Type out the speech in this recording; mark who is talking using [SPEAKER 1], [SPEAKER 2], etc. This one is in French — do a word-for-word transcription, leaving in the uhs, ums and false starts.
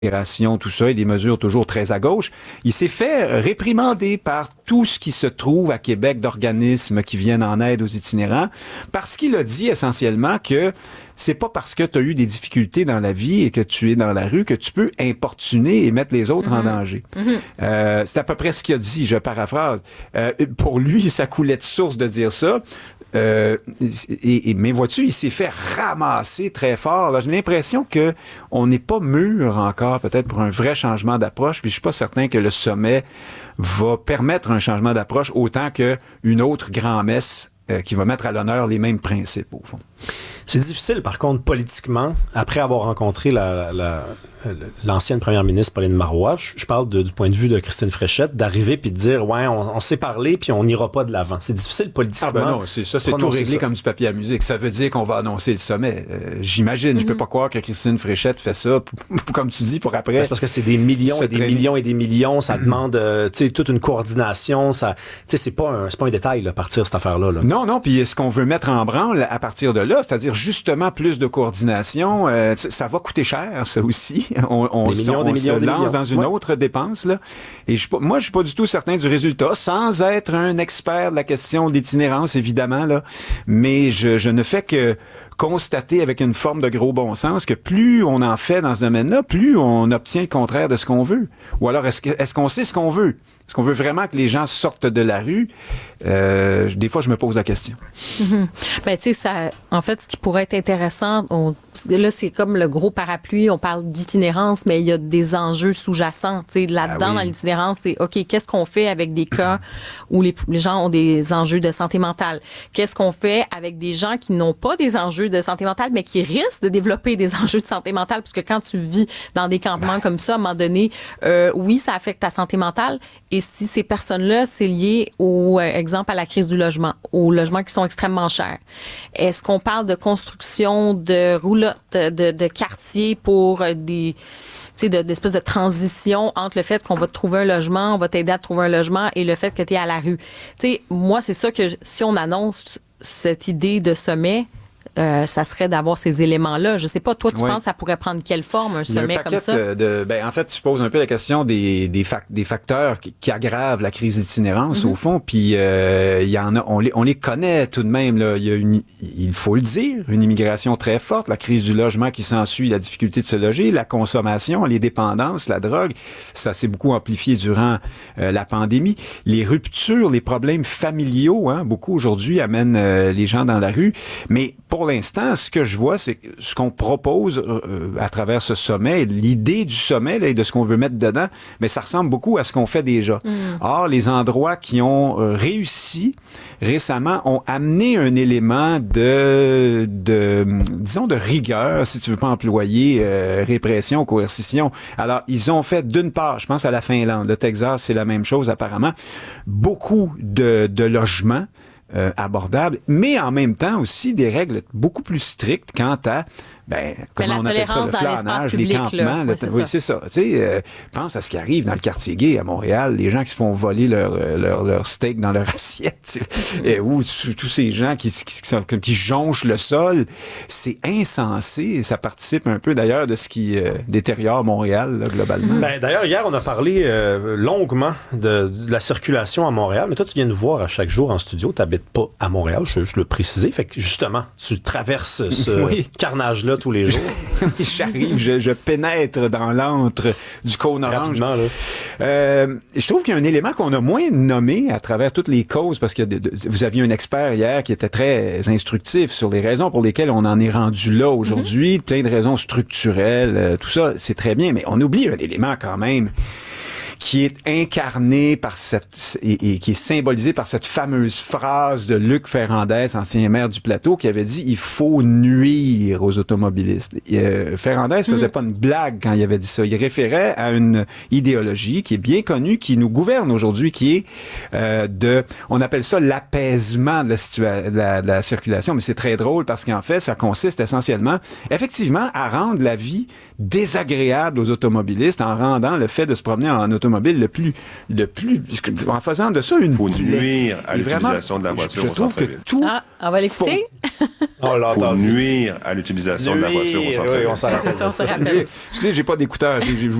[SPEAKER 1] l'immigration, tout ça, et des mesures toujours très à gauche. Il s'est fait réprimander par tout ce qui se trouve à Québec d'organismes qui viennent en aide aux itinérants, parce qu'il a dit essentiellement que c'est pas parce que tu as eu des difficultés dans la vie et que tu es dans la rue que tu peux importuner et mettre les autres mm-hmm. en danger. Mm-hmm. Euh, c'est à peu près ce qu'il a dit, je paraphrase. Euh, pour lui, ça coulait de source de dire ça. Euh, et, et, mais vois-tu, il s'est fait ramasser très fort. Là, j'ai l'impression que on n'est pas mûr encore, peut-être, pour un vrai changement d'approche. Puis je suis pas certain que le sommet va permettre un changement d'approche autant qu'une autre grand-messe euh, qui va mettre à l'honneur les mêmes principes, au fond.
[SPEAKER 2] C'est difficile, par contre, politiquement, après avoir rencontré la, la, la, l'ancienne première ministre Pauline Marois, je parle de, du point de vue de Christine Fréchette, d'arriver puis de dire, ouais, on, on s'est parlé puis on n'ira pas de l'avant. C'est difficile politiquement.
[SPEAKER 1] Ah ben non, c'est, ça c'est tout réglé ça. Comme du papier à musique. Ça veut dire qu'on va annoncer le sommet. Euh, j'imagine, mm-hmm. je peux pas croire que Christine Fréchette fait ça, pour, comme tu dis, pour après.
[SPEAKER 2] C'est parce que c'est des millions et des traîner. millions et des millions. Ça demande, euh, tu sais, toute une coordination. Ça, tu sais, c'est pas un, c'est pas un détail, là, partir cette affaire-là. Là.
[SPEAKER 1] Non, non. Puis ce qu'on veut mettre en branle à partir de là, c'est-à-dire justement plus de coordination, euh, ça va coûter cher, ça aussi. On, on, des millions, on des millions, se lance millions. dans une ouais. autre dépense, là. Et je, moi, je suis pas du tout certain du résultat, sans être un expert de la question d'itinérance, évidemment, là. Mais je, je ne fais que constater avec une forme de gros bon sens que plus on en fait dans ce domaine-là, plus on obtient le contraire de ce qu'on veut. Ou alors, est-ce, que, est-ce qu'on sait ce qu'on veut? Est-ce qu'on veut vraiment que les gens sortent de la rue? Euh, des fois, je me pose la question.
[SPEAKER 3] Mm-hmm. Ben, tu sais, ça, en fait, ce qui pourrait être intéressant, on, là, c'est comme le gros parapluie, on parle d'itinérance, mais il y a des enjeux sous-jacents. Tu sais, là-dedans, ah oui. dans l'itinérance, c'est, OK, qu'est-ce qu'on fait avec des cas où les, les gens ont des enjeux de santé mentale? Qu'est-ce qu'on fait avec des gens qui n'ont pas des enjeux de santé mentale, mais qui risquent de développer des enjeux de santé mentale? Parce que quand tu vis dans des campements ben. comme ça, à un moment donné, euh, oui, ça affecte ta santé mentale. Et si ces personnes-là, c'est lié au euh, exemple à la crise du logement, aux logements qui sont extrêmement chers. Est-ce qu'on parle de construction de roulottes, de, de, de quartiers pour euh, des, tu sais, de, d'espèces de transition entre le fait qu'on va te trouver un logement, on va t'aider à te trouver un logement et le fait que tu es à la rue. Tu sais, moi, c'est ça que je, si on annonce cette idée de sommet, Euh, ça serait d'avoir ces éléments-là. Je sais pas, toi, tu oui. penses que ça pourrait prendre quelle forme, un sommet un comme ça?
[SPEAKER 1] De, de, ben, en fait, tu poses un peu la question des, des, fac, des facteurs qui, qui aggravent la crise d'itinérance, mm-hmm. au fond, puis euh, il y en a, on les, on les connaît tout de même, là. Il y a une, il faut le dire, une immigration très forte, la crise du logement qui s'ensuit, la difficulté de se loger, la consommation, les dépendances, la drogue, ça s'est beaucoup amplifié durant euh, la pandémie. Les ruptures, les problèmes familiaux, hein, beaucoup aujourd'hui amènent euh, les gens dans la rue, mais pour l'instant, ce que je vois, c'est que ce qu'on propose euh, à travers ce sommet, l'idée du sommet là, et de ce qu'on veut mettre dedans, mais ça ressemble beaucoup à ce qu'on fait déjà. Mm. Or, les endroits qui ont euh, réussi récemment ont amené un élément de, de, disons, de rigueur, si tu veux pas employer euh, répression, coercition. Alors, ils ont fait d'une part, je pense à la Finlande, le Texas, c'est la même chose apparemment, beaucoup de, de logements Euh, abordables, mais en même temps aussi des règles beaucoup plus strictes quant à ben, comment on appelle ça, le flanage, les campements.
[SPEAKER 3] Oui, c'est
[SPEAKER 1] oui,
[SPEAKER 3] ça.
[SPEAKER 1] c'est ça. Tu sais, euh, pense à ce qui arrive dans le quartier gay à Montréal, les gens qui se font voler leur, leur, leur steak dans leur assiette, et, ou tous ces gens qui, qui, qui, qui jonchent le sol. C'est insensé, et ça participe un peu d'ailleurs de ce qui euh, détériore Montréal, là, globalement.
[SPEAKER 2] Ben, d'ailleurs, hier, on a parlé euh, longuement de, de la circulation à Montréal, mais toi, tu viens nous voir à chaque jour en studio, tu n'habites pas à Montréal, je, je le précisais, fait que justement, tu traverses ce oui. carnage-là tous les jours.
[SPEAKER 1] J'arrive, je, je pénètre dans l'antre du cône orange. Euh, je trouve qu'il y a un élément qu'on a moins nommé à travers toutes les causes, parce que de, de, vous aviez un expert hier qui était très instructif sur les raisons pour lesquelles on en est rendu là aujourd'hui, mm-hmm. plein de raisons structurelles, euh, tout ça, c'est très bien, mais on oublie un élément quand même qui est incarné par cette et, et qui est symbolisé par cette fameuse phrase de Luc Ferrandez, ancien maire du Plateau, qui avait dit « il faut nuire aux automobilistes ». Euh, Ferrandez faisait mmh. pas une blague quand il avait dit ça. Il référait à une idéologie qui est bien connue, qui nous gouverne aujourd'hui, qui est euh, de, on appelle ça l'apaisement de la, situa- de la, de la circulation, mais c'est très drôle parce qu'en fait, ça consiste essentiellement, effectivement, à rendre la vie désagréable aux automobilistes en rendant le fait de se promener en automobile automobile le plus, le plus, en faisant de ça une...
[SPEAKER 4] Il faut nuire à
[SPEAKER 1] et vraiment,
[SPEAKER 4] l'utilisation de la voiture
[SPEAKER 1] je, je
[SPEAKER 4] au
[SPEAKER 1] trouve que
[SPEAKER 4] centre-ville.
[SPEAKER 1] tout...
[SPEAKER 3] Ah, on va l'écouter.
[SPEAKER 2] On l'a
[SPEAKER 4] Il faut
[SPEAKER 2] entendu.
[SPEAKER 4] nuire à l'utilisation de la voiture au
[SPEAKER 2] Nuire,
[SPEAKER 4] centre-ville.
[SPEAKER 2] oui, on s'en rappelle.
[SPEAKER 3] Ça, on se rappelle.
[SPEAKER 1] Excusez, j'ai pas d'écouteur. J'ai, j'ai,